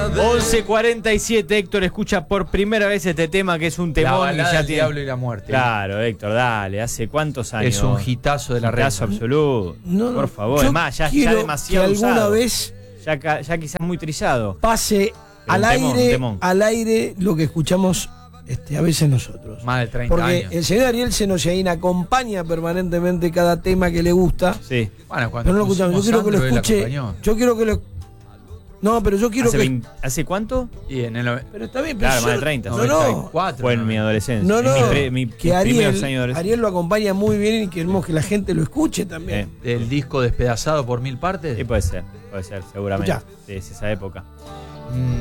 11:47, Héctor escucha por primera vez este tema que es un temón. La balada y ya del tiene... Diablo y la Muerte. Claro, Héctor, dale, ¿hace cuántos años? Es un hitazo de la red. Hitazo absoluto. No, por favor, yo es más, ya quiero demasiado que alguna usado. vez Ya quizás muy trizado. pase Pero al aire lo que escuchamos a veces nosotros. Más de 30 Porque años. el señor Ariel Senoyaín acompaña permanentemente cada tema que le gusta. Sí. Bueno, cuando Pero no lo escuchamos. Yo quiero que lo Sandro, él escuche. acompañó. Yo quiero que lo. No, pero yo quiero que. ¿Hace cuánto? Y en el Pero está bien, pero Claro, yo- más de 30. No, no. 94. Fue en mi adolescencia. No, no. Mi Que primeros años de Ariel, adolescencia. Ariel lo acompaña muy bien y queremos que la gente lo escuche también. El disco despedazado por 1000 partes. Sí, puede ser, seguramente. Ya. Sí, es esa época.